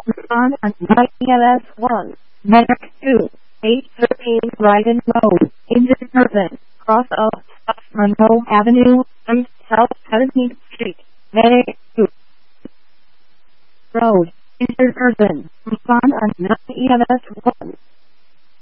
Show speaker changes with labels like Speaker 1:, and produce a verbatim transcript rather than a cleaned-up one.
Speaker 1: Respond on nine E M S one. Medic two. eight thirteen Brighton Road. Injured person. Cross of Monroe Avenue, East South seventeenth Street. Medic two. Road. Injured person. Respond on nine E M S one.